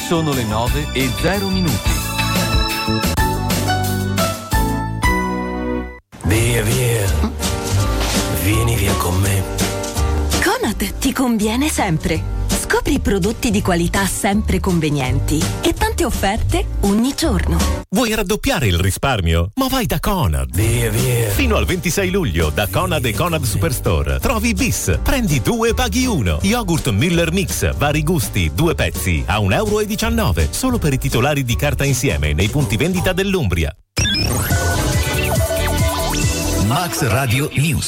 Sono le 9:00. Via, vieni via con me. Conad ti conviene sempre. Scopri prodotti di qualità sempre convenienti e tante offerte ogni giorno. Vuoi raddoppiare il risparmio? Ma vai da Conad. Via. Fino al 26 luglio da Conad e Conad Superstore trovi Bis, prendi 2 e paghi 1. Yogurt Miller Mix, vari gusti, 2 pezzi a €1,19 solo per i titolari di carta insieme nei punti vendita dell'Umbria. Max Radio News.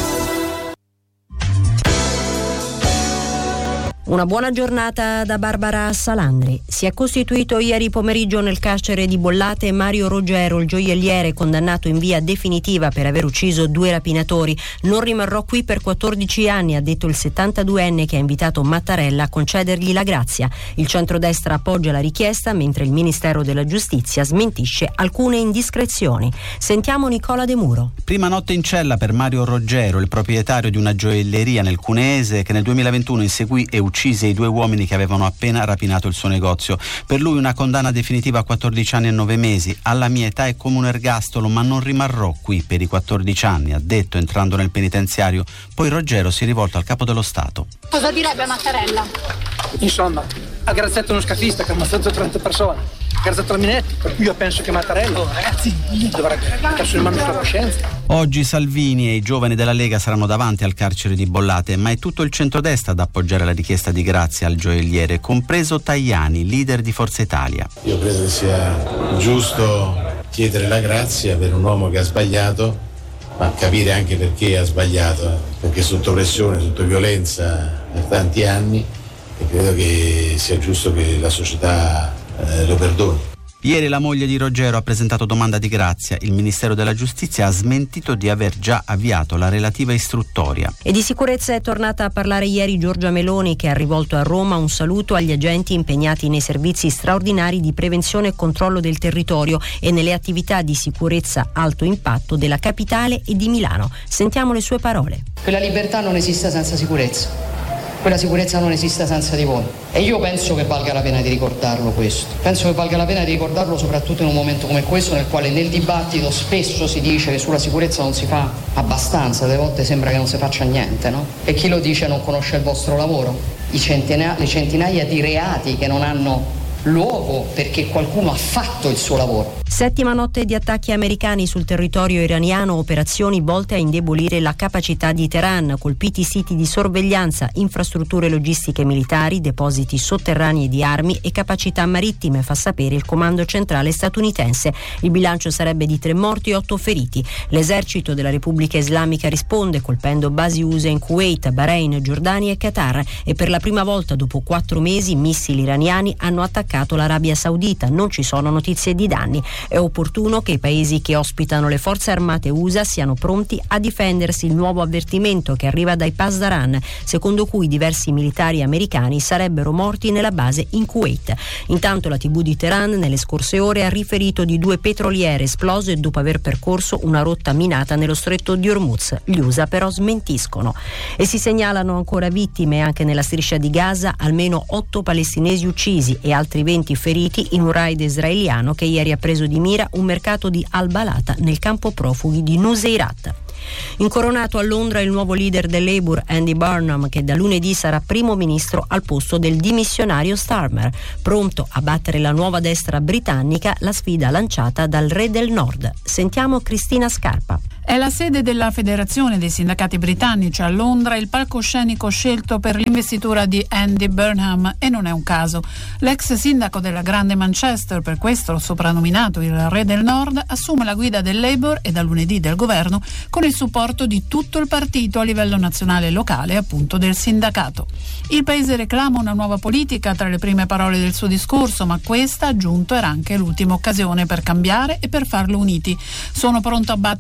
Una buona giornata da Barbara Salandri. Si è costituito ieri pomeriggio nel carcere di Bollate Mario Roggero, il gioielliere condannato in via definitiva per aver ucciso 2 rapinatori. Non rimarrò qui per 14 anni, ha detto il 72enne che ha invitato Mattarella a concedergli la grazia. Il centrodestra appoggia la richiesta, mentre il Ministero della Giustizia smentisce alcune indiscrezioni. Sentiamo Nicola De Muro. Prima notte in cella per Mario Roggero, il proprietario di una gioielleria nel Cuneese che nel 2021 inseguì e uccise i 2 uomini che avevano appena rapinato il suo negozio. Per lui una condanna definitiva a 14 anni e 9 mesi. Alla mia età è come un ergastolo, ma non rimarrò qui per i 14 anni, ha detto entrando nel penitenziario. Poi Roggero si è rivolto al capo dello Stato. Cosa direbbe Mattarella? Insomma, ha graziato uno scafista che ha ammazzato 30 persone, ha graziato la Minetti, per cui io penso che Mattarella, ragazzi, dovrebbe mettersi in mano sulla coscienza. Oggi Salvini e i giovani della Lega saranno davanti al carcere di Bollate, ma è tutto il centrodestra ad appoggiare la richiesta di grazia al gioielliere, compreso Tajani, leader di Forza Italia. Io credo che sia giusto chiedere la grazia per un uomo che ha sbagliato, ma capire anche perché ha sbagliato, perché sotto pressione, sotto violenza per tanti anni, e credo che sia giusto che la società lo perdoni. Ieri la moglie di Roggero ha presentato domanda di grazia. Il Ministero della Giustizia ha smentito di aver già avviato la relativa istruttoria. E di sicurezza è tornata a parlare ieri Giorgia Meloni, che ha rivolto a Roma un saluto agli agenti impegnati nei servizi straordinari di prevenzione e controllo del territorio e nelle attività di sicurezza alto impatto della capitale e di Milano. Sentiamo le sue parole. Quella libertà non esiste senza sicurezza. Quella sicurezza non esiste senza di voi. E io penso che valga la pena di ricordarlo questo. Penso che valga la pena di ricordarlo soprattutto in un momento come questo, nel quale nel dibattito spesso si dice che sulla sicurezza non si fa abbastanza, delle volte sembra che non si faccia niente, no? E chi lo dice non conosce il vostro lavoro, le centinaia di reati che non hanno luogo perché qualcuno ha fatto il suo lavoro. 7ª notte di attacchi americani sul territorio iraniano, operazioni volte a indebolire la capacità di Teheran, colpiti siti di sorveglianza, infrastrutture logistiche militari, depositi sotterranei di armi e capacità marittime, fa sapere il comando centrale statunitense. Il bilancio sarebbe di 3 morti e 8 feriti. L'esercito della Repubblica Islamica risponde colpendo basi USA in Kuwait, Bahrain, Giordania e Qatar, e per la prima volta dopo 4 mesi missili iraniani hanno attaccato l'Arabia Saudita. Non ci sono notizie di danni. È opportuno che i paesi che ospitano le forze armate USA siano pronti a difendersi. Il nuovo avvertimento che arriva dai Pasdaran, secondo cui diversi militari americani sarebbero morti nella base in Kuwait. Intanto la TV di Teheran nelle scorse ore ha riferito di 2 petroliere esplose dopo aver percorso una rotta minata nello stretto di Hormuz. Gli USA però smentiscono. E si segnalano ancora vittime anche nella striscia di Gaza, almeno 8 palestinesi uccisi e altri 20 feriti in un raid israeliano che ieri ha preso di mira un mercato di Al-Balata nel campo profughi di Nuseirat. Incoronato a Londra il nuovo leader del Labour, Andy Burnham, che da lunedì sarà primo ministro al posto del dimissionario Starmer, pronto a battere la nuova destra britannica, la sfida lanciata dal Re del Nord. Sentiamo Cristina Scarpa. È la sede della Federazione dei Sindacati Britannici a Londra il palcoscenico scelto per l'investitura di Andy Burnham, e non è un caso. L'ex sindaco della Grande Manchester, per questo soprannominato il Re del Nord, assume la guida del Labour e da lunedì del governo con il supporto di tutto il partito a livello nazionale e locale, appunto del sindacato. Il paese reclama una nuova politica tra le prime parole del suo discorso, ma questa, aggiunto, era anche l'ultima occasione per cambiare e per farlo uniti. Sono pronto a battere la nuova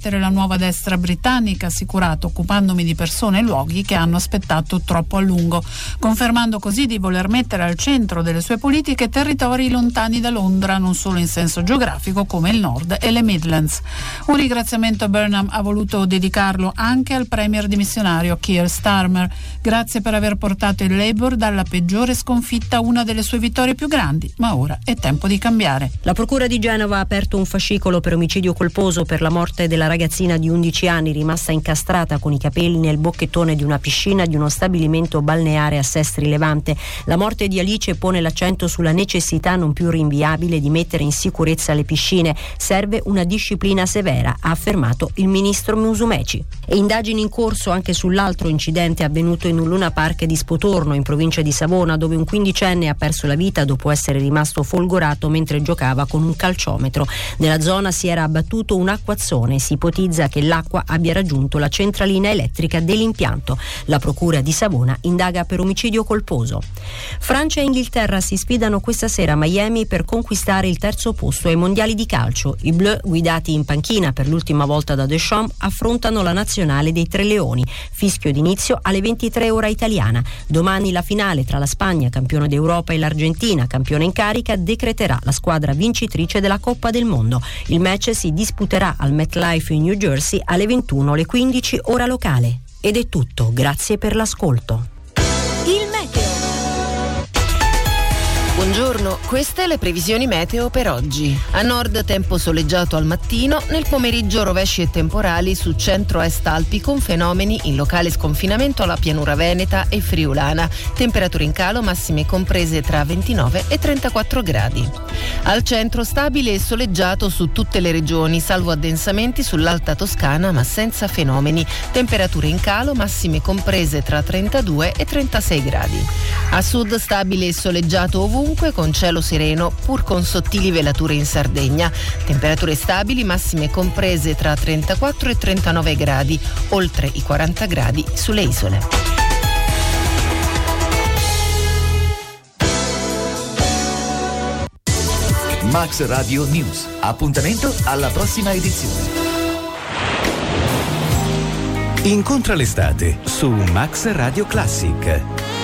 nuova destra britannica, ha assicurato, occupandomi di persone e luoghi che hanno aspettato troppo a lungo, confermando così di voler mettere al centro delle sue politiche territori lontani da Londra, non solo in senso geografico come il Nord e le Midlands. Un ringraziamento Burnham ha voluto dedicarlo anche al premier dimissionario Keir Starmer. Grazie per aver portato il Labour dalla peggiore sconfitta a una delle sue vittorie più grandi, ma ora è tempo di cambiare. La procura di Genova ha aperto un fascicolo per omicidio colposo per la morte della ragazzina di 11 anni rimasta incastrata con i capelli nel bocchettone di una piscina di uno stabilimento balneare a Sestri Levante. La morte di Alice pone l'accento sulla necessità non più rinviabile di mettere in sicurezza le piscine. Serve una disciplina severa, ha affermato il ministro Musumeci. E indagini in corso anche sull'altro incidente avvenuto in un Luna Park di Spotorno, in provincia di Savona, dove un 15enne ha perso la vita dopo essere rimasto folgorato mentre giocava con un calciometro. Nella zona si era abbattuto un acquazzone. Si ipotizza che l'acqua abbia raggiunto la centralina elettrica dell'impianto. La procura di Savona indaga per omicidio colposo. Francia e Inghilterra si sfidano questa sera a Miami per conquistare il terzo posto ai mondiali di calcio. I Bleu, guidati in panchina per l'ultima volta da Deschamps, affrontano la nazionale dei Tre Leoni. Fischio d'inizio alle 23 ora italiana. Domani la finale tra la Spagna, campione d'Europa, e l'Argentina, campione in carica, decreterà la squadra vincitrice della Coppa del Mondo. Il match si disputerà al MetLife in New Jersey alle 21, alle 15 ora locale. Ed è tutto, grazie per l'ascolto. Il meteo. Buongiorno, queste le previsioni meteo per oggi. A nord tempo soleggiato al mattino, nel pomeriggio rovesci e temporali su centro-est Alpi con fenomeni in locale sconfinamento alla pianura veneta e friulana. Temperature in calo massime comprese tra 29 e 34 gradi. Al centro stabile e soleggiato su tutte le regioni, salvo addensamenti sull'Alta Toscana ma senza fenomeni. Temperature in calo massime comprese tra 32 e 36 gradi. A sud stabile e soleggiato ovunque con cielo sereno pur con sottili velature in Sardegna. Temperature stabili massime comprese tra 34 e 39 gradi, oltre i 40 gradi sulle isole. Max Radio News. Appuntamento alla prossima edizione. Incontra l'estate su Max Radio Classic.